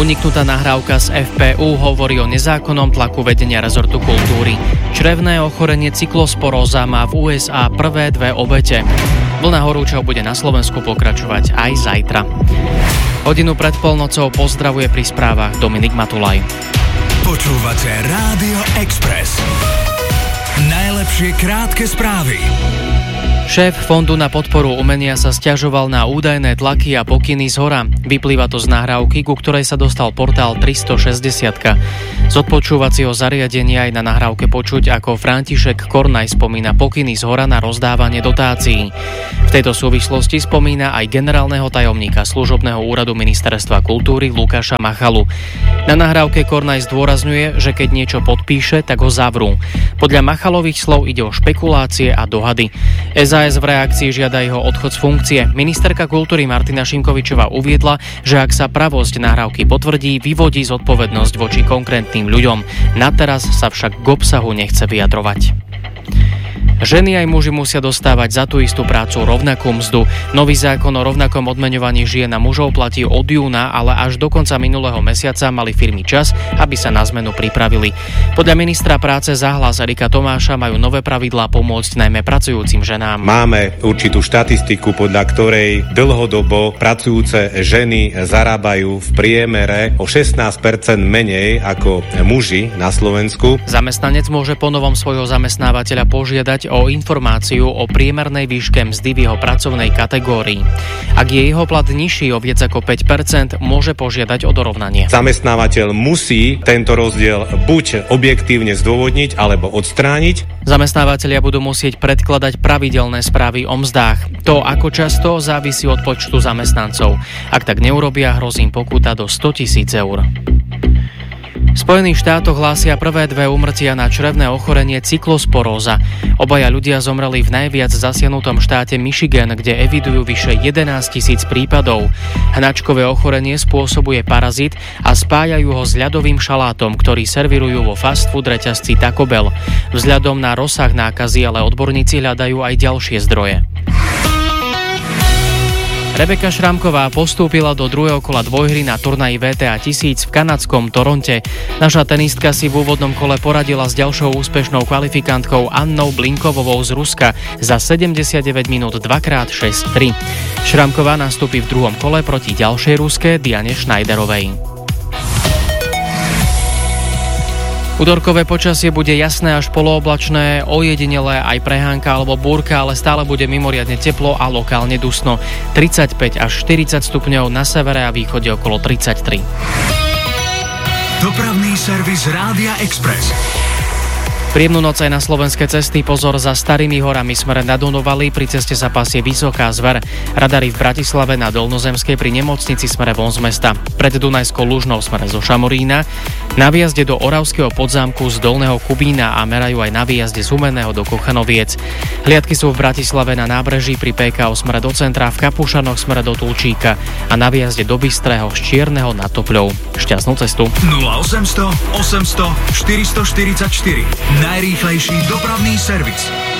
Uniknutá nahrávka z FPU hovorí o nezákonnom tlaku vedenia rezortu kultúry. Črevné ochorenie cyklosporóza má v USA prvé 2 obete. Vlna horúčav bude na Slovensku pokračovať aj zajtra. Hodinu pred polnocou pozdravuje pri správach Dominik Matulaj. Počúvate Rádio Express. Najlepšie krátke správy. Šéf Fondu na podporu umenia sa sťažoval na údajné tlaky a pokyny zhora. Vyplýva to z nahrávky, ku ktorej sa dostal portál 360. Z odpočúvacieho zariadenia aj na nahrávke počuť, ako František Kornaj spomína pokyny zhora na rozdávanie dotácií. V tejto súvislosti spomína aj generálneho tajomníka služobného úradu Ministerstva kultúry Lukáša Machalu. Na nahrávke Kornaj zdôrazňuje, že keď niečo podpíše, tak ho zavrú. Podľa Machalových slov ide o špekulácie a dohady. SAS v reakcii žiada jeho odchod z funkcie. Ministerka kultúry Martina Šimkovičová uviedla, že ak sa pravosť nahrávky potvrdí, vyvodí zodpovednosť voči konkrétnym ľuďom. Nateraz sa však k obsahu nechce vyjadrovať. Ženy aj muži musia dostávať za tú istú prácu rovnakú mzdu. Nový zákon o rovnakom odmeňovaní žien a mužov platí od júna, ale až do konca minulého mesiaca mali firmy čas, aby sa na zmenu pripravili. Podľa ministra práce za Hlas Erika Tomáša majú nové pravidlá pomôcť najmä pracujúcim ženám. Máme určitú štatistiku, podľa ktorej dlhodobo pracujúce ženy zarábajú v priemere o 16% menej ako muži na Slovensku. Zamestnanec môže ponovom svojho zamestnávateľa požiadať o informáciu o priemernej výške mzdy v jeho pracovnej kategórii. Ak je jeho plat nižší o viac ako 5%, môže požiadať o dorovnanie. Zamestnávateľ musí tento rozdiel buď objektívne zdôvodniť alebo odstrániť. Zamestnávateľia budú musieť predkladať pravidelné správy o mzdách. To, ako často, závisí od počtu zamestnancov. Ak tak neurobia, hrozí im pokuta do 100 000 eur. V Spojených štátoch hlásia prvé 2 úmrtia na črevné ochorenie cyklosporóza. Obaja ľudia zomreli v najviac zasiahnutom štáte Michigan, kde evidujú vyše 11 000 prípadov. Hnačkové ochorenie spôsobuje parazit a spájajú ho s ľadovým šalátom, ktorý servírujú vo fast food reťazci Taco Bell. Vzhľadom na rozsah nákazy ale odborníci hľadajú aj ďalšie zdroje. Rebeka Šramková postúpila do druhého kola dvojhry na turnaji WTA 1000 v kanadskom Toronte. Naša tenistka si v úvodnom kole poradila s ďalšou úspešnou kvalifikantkou Annou Blinkovovou z Ruska za 79 minút 2x6-3. Šramková nastúpi v druhom kole proti ďalšej Ruske Diane Schneiderovej. Útorkové počasie bude jasné až polooblačné, ojedinelé aj prehánka alebo búrka, ale stále bude mimoriadne teplo a lokálne dusno. 35 až 40 stupňov, na severe a východe okolo 33. Dopravný servis Rádia Express. Príjemnú noc aj na slovenské cesty. Pozor, za Starými horami smere na Donovali, pri ceste sa pasie Vysoká Zver. Radary v Bratislave na Dolnozemskej pri nemocnici smere von z mesta. Pred Dunajskou Lužnou smere zo Šamorína. Na výjazde do Oravského Podzámku z Dolného Kubína a merajú aj na výjazde z Humenného do Kochanoviec. Hliadky sú v Bratislave na nábreží pri PKO smere do centra, v Kapušanoch smere do Tulčíka a na výjazde do Bystrého z Čierneho nad Topľou. Šťastnú cestu. 0800 800 444. Najrýchlejší dopravný servis.